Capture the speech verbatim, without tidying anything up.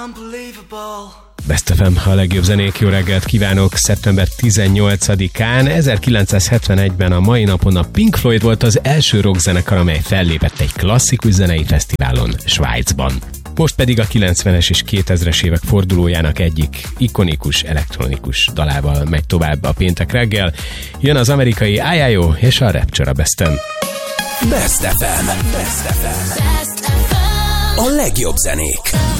Best ef em, a legjobb zenék, jó reggelt kívánok! szeptember tizennyolcadikán, ezerkilencszázhetvenegyben a mai napon a Pink Floyd volt az első rockzenekar, amely fellépett egy klasszikus zenei fesztiválon Svájcban. Most pedig a kilencvenes és kétezres évek fordulójának egyik ikonikus elektronikus dalával megy tovább a péntek reggel. Jön az amerikai I I O és a Rapture a Besten. Best ef em. Best ef em. A legjobb zenék.